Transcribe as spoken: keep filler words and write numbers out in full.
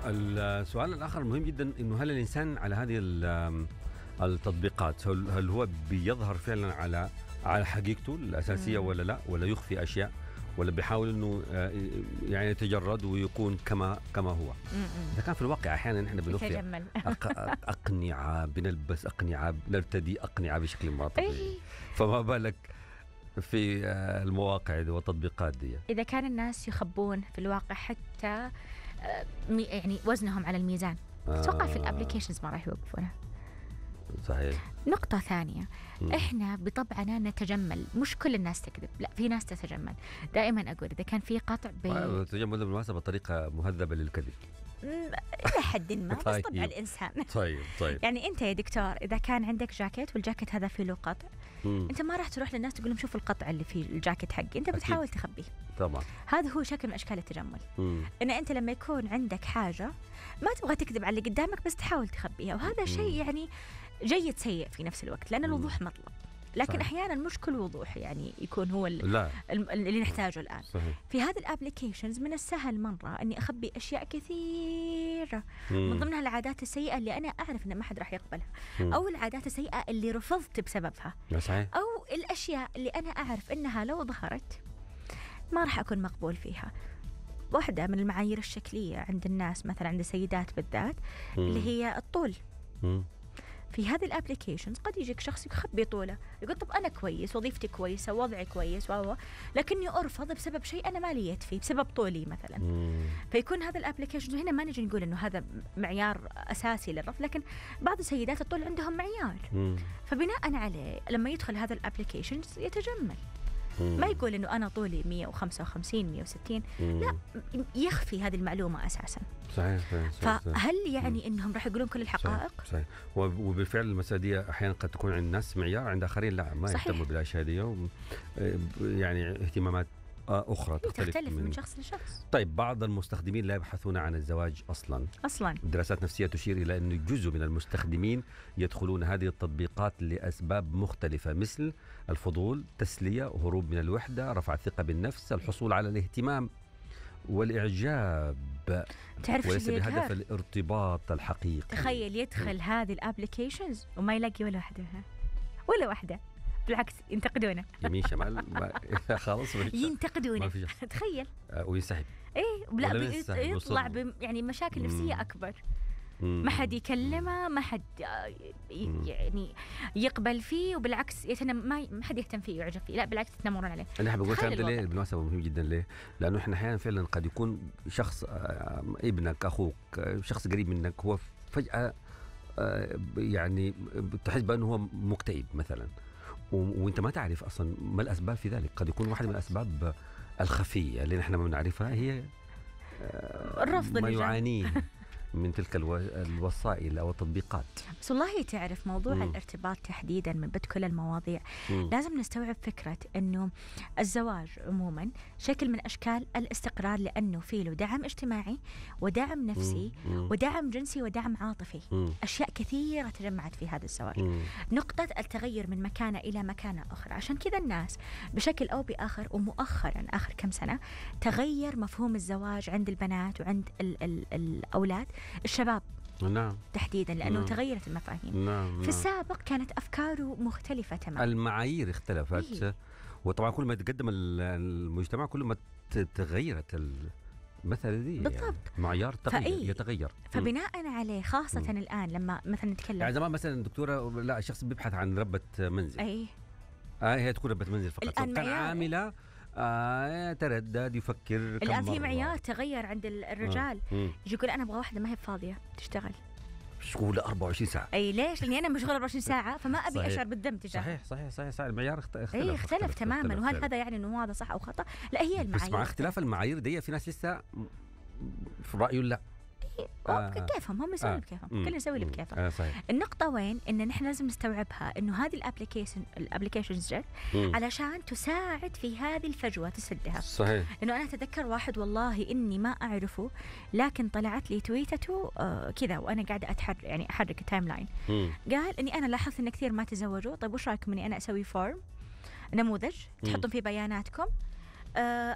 السؤال الآخر المهم جدا إنه هل الإنسان على هذه التطبيقات هل هل هو بيظهر فعلا على على حقيقته الأساسية ولا لا، ولا يخفي أشياء، ولا بيحاول إنه يعني يتجرد ويكون كما كما هو. إذا كان في الواقع أحيانا إحنا بنخفي أقنعة، بنلبس أقنعة، نرتدي أقنعة بشكل ما طبيعي، فما بالك في المواقع دي والتطبيقات دي. إذا كان الناس يخبون في الواقع حتى يعني وزنهم على الميزان، أتوقع آه. في الابليكيشنز ما راح يوقفونه. صحيح. نقطة ثانية، م. إحنا بطبعنا نتجمل، مش كل الناس تكذب، لا في ناس تتجمل. دائما أقول إذا كان في قطع بي... تجمل بالمناسبة طريقة مهذبة للكذب إلى حد ما. طيب. بس طبع الإنسان. طيب طيب. يعني أنت يا دكتور إذا كان عندك جاكيت والجاكيت هذا فيه له قطع، م. أنت ما راح تروح للناس تقول لهم شوفوا القطع اللي في الجاكيت حقي، أنت بتحاول أكيد. تخبيه. طبعا. هذا هو شكل من أشكال التجمل. م. إن أنت لما يكون عندك حاجة ما تبغى تكذب على اللي قدامك بس تحاول تخبيها، وهذا شيء يعني جيد سيء في نفس الوقت، لأن الوضوح مطلب، لكن صحيح. أحيانا مش كل وضوح يعني يكون هو اللي نحتاجه الآن. صحيح. في هذه الابليكيشنز من السهل مرة أني أخبي أشياء كثيرة، مم. من ضمنها العادات السيئة اللي أنا أعرف أن ما حد راح يقبلها، مم. أو العادات السيئة اللي رفضت بسببها، صحيح. أو الأشياء اللي أنا أعرف أنها لو ظهرت ما راح أكون مقبول فيها. واحدة من المعايير الشكلية عند الناس مثلا عند السيدات بالذات اللي هي الطول. مم. في هذه الابليكيشنز قد يجيك شخص يخبي طوله، يقول طب أنا كويس، وظيفتي كويسة، وضعي كويس، وهو لكني أرفض بسبب شيء أنا ما ليت فيه، بسبب طولي مثلا. مم. فيكون هذا الابليكيشنز، وهنا ما نجي نقول إنه هذا معيار أساسي للرفض، لكن بعض السيدات الطول عندهم معيار. مم. فبناء عليه لما يدخل هذا الابليكيشنز يتجمل، ما يقول إنه أنا طولي مية وخمسة وخمسين مية وستين، لا، يخفي هذه المعلومة أساساً. صحيح. صحيح. فهل يعني إنهم راح يقولون كل الحقائق؟ صحيح. صحيح. وبالفعل المسألة دي أحياناً قد تكون عند الناس معيار، عند آخرين لا، ما يهتموا بالأشياء دي، يعني اهتمامات أخرى تختلف, تختلف من, من شخص لشخص. طيب بعض المستخدمين لا يبحثون عن الزواج أصلاً. أصلاً. دراسات نفسية تشير إلى أن جزء من المستخدمين يدخلون هذه التطبيقات لأسباب مختلفة، مثل الفضول، تسلية، هروب من الوحدة، رفع الثقة بالنفس، الحصول على الاهتمام والإعجاب، وليس بهدف الارتباط الحقيقي. تخيل يدخل هذه الابليكيشنز وما يلاقي ولا واحدة ولا واحدة، بالعكس ينتقدونه يمين شمال خلاص ينتقدونه. تخيل. وينسحب. ايه لا يطلع يعني مشاكل نفسية أكبر، ما حد يكلمه، ما حد يعني يقبل فيه، وبالعكس يتنم ما حد يهتم فيه ويعجب فيه، لا بالعكس يتنمرون عليه. انا حاب اقول الكلام ده ليه بالمناسبه مهم جدا، ليه؟ لانه احنا احيانا فعلا قد يكون شخص ابنك، اخوك، شخص قريب منك، هو فجاه يعني تحس بانه هو مكتئب مثلا، وانت ما تعرف اصلا ما الاسباب في ذلك. قد يكون واحده من الاسباب الخفيه اللي نحن ما نعرفها هي الرفض ما يعانيه من تلك الوسائل أو التطبيقات. بس والله تعرف موضوع مم. الارتباط تحديدا من بين كل المواضيع، مم. لازم نستوعب فكرة أنه الزواج عموما شكل من أشكال الاستقرار، لأنه فيه له دعم اجتماعي ودعم نفسي مم. ودعم جنسي ودعم عاطفي. مم. أشياء كثيرة تجمعت في هذا الزواج. مم. نقطة التغير من مكانة إلى مكانة أخرى، عشان كذا الناس بشكل أو بآخر، ومؤخرا آخر كم سنة تغير مفهوم الزواج عند البنات وعند ال ال الأولاد الشباب. نعم. تحديدا لأنه نعم. تغيرت المفاهيم. نعم. في السابق كانت أفكاره مختلفة تماما، المعايير اختلفت. إيه؟ وطبعا كل ما تقدم المجتمع كل ما تغيرت المسألة دي. بالضبط. يعني معيار تغير يتغير. فبناء عليه خاصة م. الآن لما مثلا نتكلم، يعني زمان مثلا دكتورة لا شخص بيبحث عن ربة منزل. أي. آه هي تكون ربة منزل فقط. كان عاملة آه يتردد يفكر. الآن في معيار تغير عند الرجال. يجي يقول أنا أبغى واحدة ما هي فاضية تشتغل شغولة أربعة وعشرين ساعة. أي ليش؟ لأني أنا مشغولة أربعة وعشرين ساعة، فما أبي أشعر بالذنب تجاه. صحيح صحيح صحيح صحيح. المعيار اختلف. أي اختلف, اختلف تماما. اختلف. وهل هذا يعني إنه هذا صح أو خطأ؟ لا هي المعايير. بس مع اختلاف المعايير دي في ناس لسه في رأيه لا. آه. كيفهم هم يسوون آه. بكيفهم، كل يسوي اللي بكيفه. آه النقطة وين إن نحن لازم نستوعبها إنه هذه الابليكيشن الابليكيشنز جت علشان تساعد في هذه الفجوة تسدها. صحيح. لأنه أنا أتذكر واحد والله إني ما أعرفه، لكن طلعت لي تويتته آه كذا وأنا قاعدة أتحرك يعني أحرك التايم لاين، قال إني أنا لاحظت إن كثير ما تزوجوا، طيب وش رأيكم إني أنا أسوي فورم نموذج تحطون فيه بياناتكم،